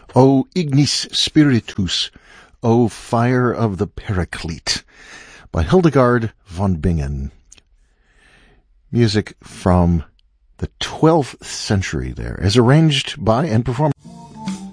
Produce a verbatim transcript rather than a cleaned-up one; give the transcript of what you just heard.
O Ignis Spiritus, O Fire of the Paraclete, by Hildegard von Bingen. Music from the twelfth century there, as arranged by and performed